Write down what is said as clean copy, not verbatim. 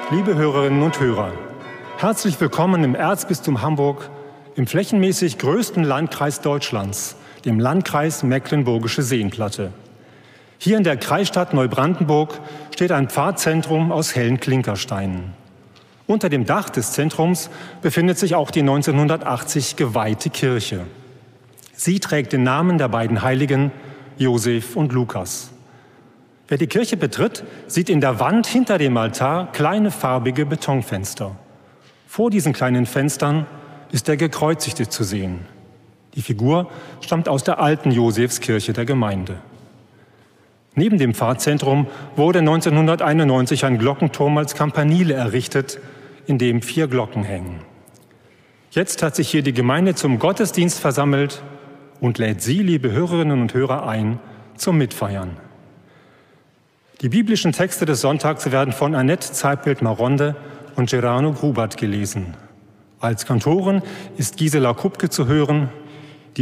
Liebe Hörerinnen und Hörer, herzlich willkommen im Erzbistum Hamburg, im flächenmäßig größten Landkreis Deutschlands, dem Landkreis Mecklenburgische Seenplatte. Hier in der Kreisstadt Neubrandenburg steht ein Pfarrzentrum aus hellen Klinkersteinen. Unter dem Dach des Zentrums befindet sich auch die 1980 geweihte Kirche. Sie trägt den Namen der beiden Heiligen, Josef und Lukas. Wer die Kirche betritt, sieht in der Wand hinter dem Altar kleine farbige Betonfenster. Vor diesen kleinen Fenstern ist der Gekreuzigte zu sehen. Die Figur stammt aus der alten Josefskirche der Gemeinde. Neben dem Pfarrzentrum wurde 1991 ein Glockenturm als Campanile errichtet, in dem 4 Glocken hängen. Jetzt hat sich hier die Gemeinde zum Gottesdienst versammelt und lädt Sie, liebe Hörerinnen und Hörer, ein zum Mitfeiern. Die biblischen Texte des Sonntags werden von Annette Zeitbild-Maronde und Gerano Grubert gelesen. Als Kantorin ist Gisela Kupke zu hören.